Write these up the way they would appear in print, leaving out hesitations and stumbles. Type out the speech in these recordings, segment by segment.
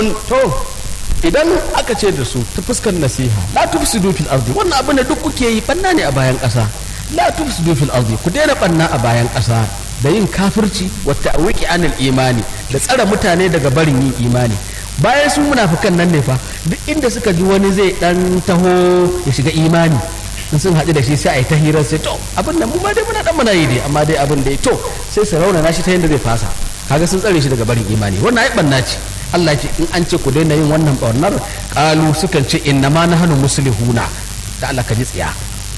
kul to idan aka ce da su ta fuskar nasiha la tufsidu fil ardi wannan abin da duk kuke yi banna ne a bayan ƙasa la tufsidu fil ardi ku daina banna a bayan ƙasa da yin kafirci wa ta'wiki anil imani da tsare mutane daga barin yin imani bayan su munafikan nan ne fa duk inda suka ji wani zai dan taho ya shiga imani in sun haɗu da shi sai a yi ta hirar sai to abin nan mu ma dai muna dan muna yi dai amma dai abin da to sai su raunana shi ta yadda zai fasa kaga sun tsare shi daga barin imani wannan ai banna ce Allah ce in an ce ku daina yin wannan barnar kalu sukan ce inna ma nahnu muslihuna da Allah ka ji tsiya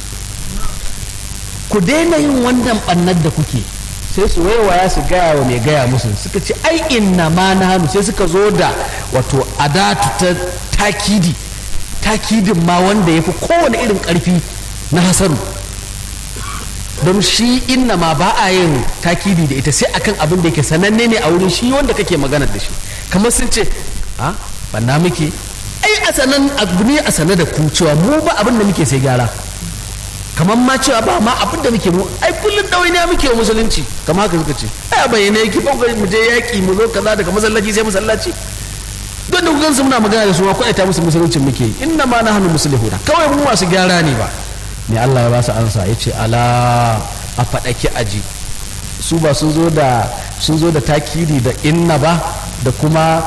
ku daina yin wannan barnar da kuke sai su waiwaya su gaya wa mai gaya musu suka ce ai inna ma nahnu sai suka zo da wato adatu ta takidin ma wanda yafi kowane irin karfi na hasaru don shi inna ma ba a yin takidi da ita sai akan abin da yake sananne ne a wurin shi wanda kake magana da shi kamar sun ce a banna muke ai a sanan abu ne a sanar da ku cewa mu ba abin da muke sai gyara kamar ma cewa ba ma abin da muke mu ai kullum ɗawainiya muke wa musulunci kamar haka suka ce ai bayyana yake ba mu je yaƙi mu zo kaza daga masallaci sai masallaci don da kugan su muna magana da su ma kwaita musu musuluncin muke yi inna ma nahnu muslihuna kawai mu masu gyara ne ba ne Allah ya ba su ansa ya ce ala a faɗaki aji su ba sun zo da takiri da inna ba da kuma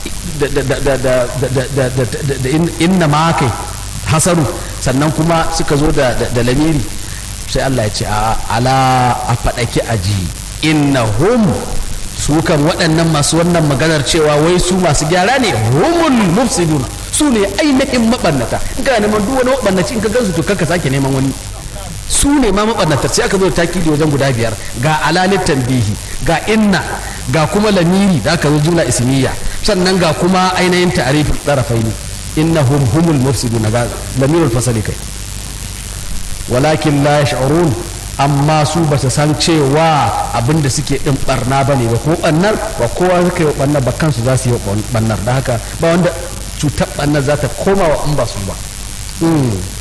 da inna ma kai hasaru sannan kuma suka zo da lamiri sai Allah ya ce ala a faɗaki aji innahum su kan waɗannan masu wannan maganar cewa wai su masu gyara ne humul mufsiduna su ne ainihin maɓannata in ka neman duk wani maɓannaci in ka gansu to kanka sake neman wani su ne ma maɓannata sai aka zo da takidi wajen guda biyar ga alalit tanbihi ga inna ga kuma lamiri da aka zo jumla ismiya sannan ga kuma ainihin ta'rifin tarafaini innahum humul mufsiduna ga lamirul fasali kai walakin la yash'urun amma su ba su san cewa abinda suke din barna ba ne ba ko bannar ba kowa suka yi bannar ba kansu za su yi bannar da haka ba wanda cutar bannar za ta koma wa in ba su ba